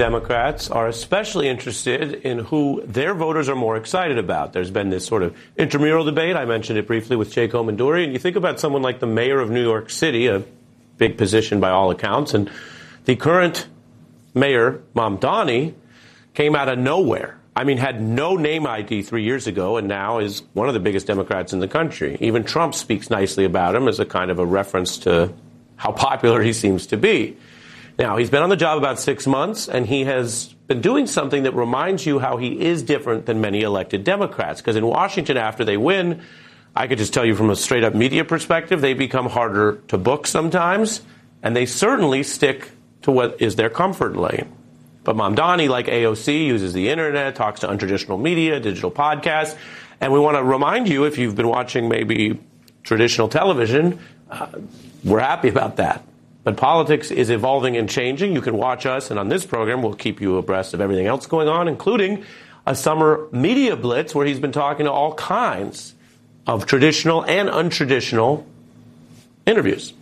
Democrats are especially interested in who their voters are more excited about. There's been this sort of intramural debate. I mentioned it briefly with Jake Komanduri. And you think about someone like the mayor of New York City, a big position by all accounts, and the current mayor, Mamdani, came out of nowhere. I mean, had no name ID 3 years ago and now is one of the biggest Democrats in the country. Even Trump speaks nicely about him as a kind of a reference to how popular he seems to be. Now, he's been on the job about 6 months, and he has been doing something that reminds you how he is different than many elected Democrats. Because in Washington, after they win, I could just tell you from a straight-up media perspective, they become harder to book sometimes, and they certainly stick to what is their comfort lane. But Mamdani, like AOC, uses the internet, talks to untraditional media, digital podcasts. And we want to remind you, if you've been watching maybe traditional television, we're happy about that. But politics is evolving and changing. You can watch us, and on this program, we'll keep you abreast of everything else going on, including a summer media blitz where he's been talking to all kinds of traditional and untraditional interviews.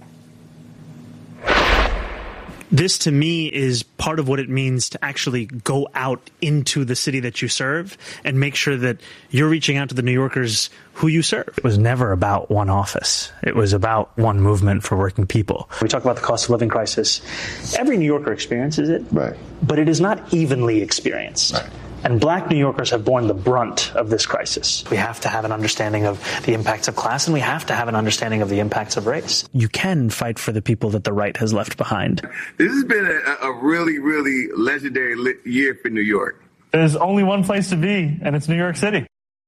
This, to me, is part of what it means to actually go out into the city that you serve and make sure that you're reaching out to the New Yorkers who you serve. It was never about one office. It was about one movement for working people. We talk about the cost of living crisis. Every New Yorker experiences it, right, but it is not evenly experienced. Right. And black New Yorkers have borne the brunt of this crisis. We have to have an understanding of the impacts of class, and we have to have an understanding of the impacts of race. You can fight for the people that the right has left behind. This has been a really, really legendary year for New York. There's only one place to be, and it's New York City.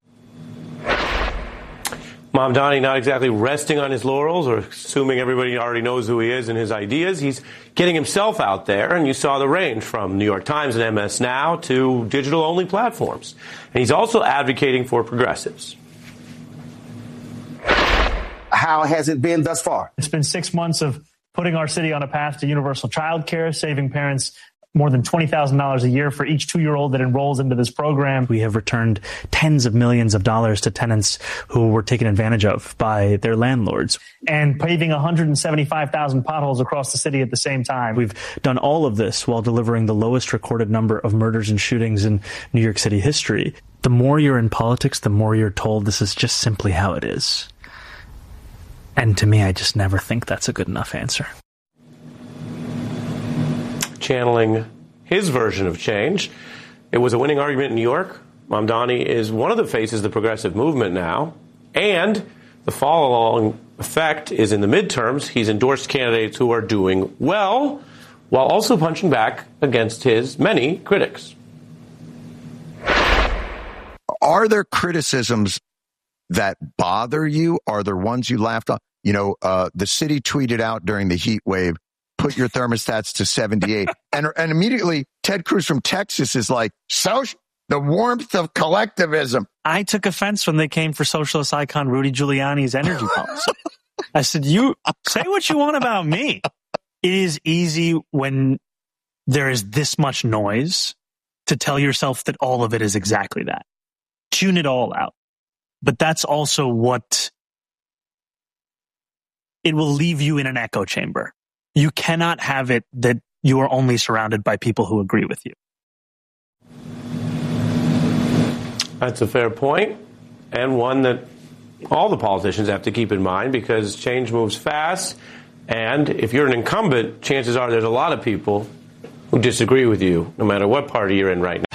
Mamdani not exactly resting on his laurels or assuming everybody already knows who he is and his ideas. He's getting himself out there, and you saw the range from New York Times and MS Now to digital-only platforms. And he's also advocating for progressives. How has it been thus far? It's been 6 months of putting our city on a path to universal child care, saving parents more than $20,000 a year for each 2-year-old that enrolls into this program. We have returned tens of millions of dollars to tenants who were taken advantage of by their landlords. And paving 175,000 potholes across the city at the same time. We've done all of this while delivering the lowest recorded number of murders and shootings in New York City history. The more you're in politics, the more you're told this is just simply how it is. And to me, I just never think that's a good enough answer. Channeling his version of change. It was a winning argument in New York. Mamdani is one of the faces of the progressive movement now. And the follow-along effect is in the midterms, he's endorsed candidates who are doing well, while also punching back against his many critics. Are there criticisms that bother you? Are there ones you laughed on? You know, the city tweeted out during the heat wave, put your thermostats to 78. And immediately Ted Cruz from Texas is like, the warmth of collectivism. I took offense when they came for socialist icon Rudy Giuliani's energy policy. I said, you say what you want about me. It is easy when there is this much noise to tell yourself that all of it is exactly that. Tune it all out. But that's also what it will leave you in an echo chamber. You cannot have it that you are only surrounded by people who agree with you. That's a fair point, and one that all the politicians have to keep in mind, because change moves fast, and if you're an incumbent, chances are there's a lot of people who disagree with you, no matter what party you're in right now.